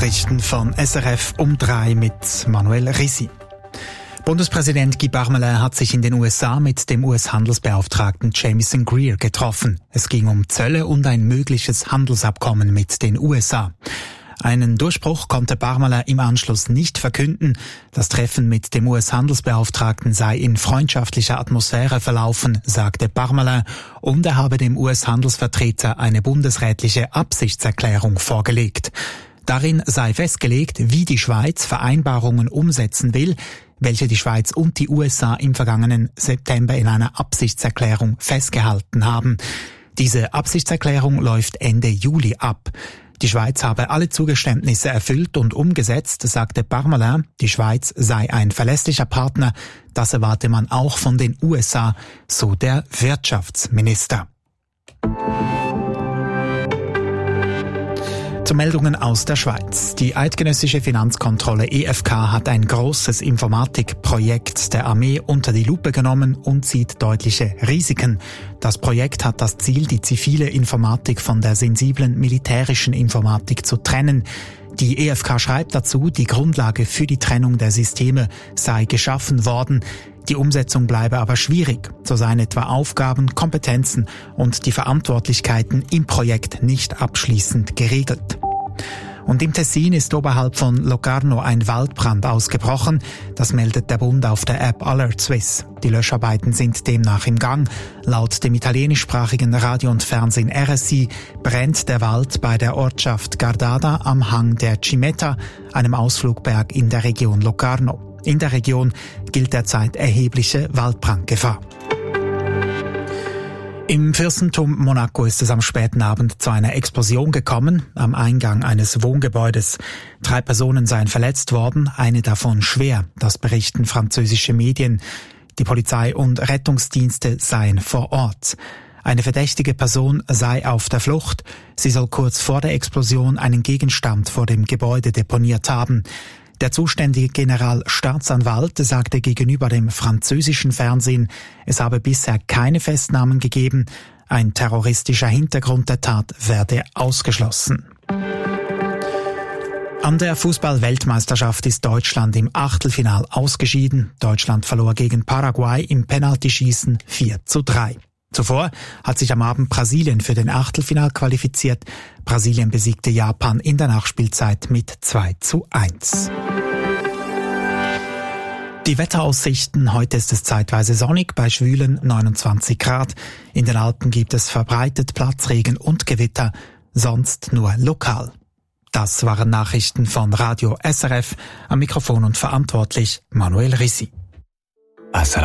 Nachrichten von SRF um 3 mit Manuel Risi. Bundespräsident Guy Parmelin hat sich in den USA mit dem US-Handelsbeauftragten Jamieson Greer getroffen. Es ging um Zölle und ein mögliches Handelsabkommen mit den USA. Einen Durchbruch konnte Parmelin im Anschluss nicht verkünden. Das Treffen mit dem US-Handelsbeauftragten sei in freundschaftlicher Atmosphäre verlaufen, sagte Parmelin, und er habe dem US-Handelsvertreter eine bundesrätliche Absichtserklärung vorgelegt. Darin sei festgelegt, wie die Schweiz Vereinbarungen umsetzen will, welche die Schweiz und die USA im vergangenen September in einer Absichtserklärung festgehalten haben. Diese Absichtserklärung läuft Ende Juli ab. Die Schweiz habe alle Zugeständnisse erfüllt und umgesetzt, sagte Parmelin. Die Schweiz sei ein verlässlicher Partner. Das erwarte man auch von den USA, so der Wirtschaftsminister. Zu Meldungen aus der Schweiz. Die eidgenössische Finanzkontrolle EFK hat ein großes Informatikprojekt der Armee unter die Lupe genommen und sieht deutliche Risiken. Das Projekt hat das Ziel, die zivile Informatik von der sensiblen militärischen Informatik zu trennen. Die EFK schreibt dazu, die Grundlage für die Trennung der Systeme sei geschaffen worden. Die Umsetzung bleibe aber schwierig. So seien etwa Aufgaben, Kompetenzen und die Verantwortlichkeiten im Projekt nicht abschließend geregelt. Und im Tessin ist oberhalb von Locarno ein Waldbrand ausgebrochen. Das meldet der Bund auf der App Alert Swiss. Die Löscharbeiten sind demnach im Gang. Laut dem italienischsprachigen Radio und Fernsehen RSI brennt der Wald bei der Ortschaft Gardada am Hang der Cimetta, einem Ausflugberg in der Region Locarno. In der Region gilt derzeit erhebliche Waldbrandgefahr. Im Fürstentum Monaco ist es am späten Abend zu einer Explosion gekommen, am Eingang eines Wohngebäudes. 3 Personen seien verletzt worden, eine davon schwer, das berichten französische Medien. Die Polizei und Rettungsdienste seien vor Ort. Eine verdächtige Person sei auf der Flucht. Sie soll kurz vor der Explosion einen Gegenstand vor dem Gebäude deponiert haben. Der zuständige Generalstaatsanwalt sagte gegenüber dem französischen Fernsehen, es habe bisher keine Festnahmen gegeben. Ein terroristischer Hintergrund der Tat werde ausgeschlossen. An der Fußball-Weltmeisterschaft ist Deutschland im Achtelfinal ausgeschieden. Deutschland verlor gegen Paraguay im Penaltyschießen 4:3. Zuvor hat sich am Abend Brasilien für den Achtelfinal qualifiziert. Brasilien besiegte Japan in der Nachspielzeit mit 2:1. Die Wetteraussichten: Heute ist es zeitweise sonnig bei schwülen 29 Grad. In den Alpen gibt es verbreitet Platzregen und Gewitter, sonst nur lokal. Das waren Nachrichten von Radio SRF. Am Mikrofon und verantwortlich Manuel Risi.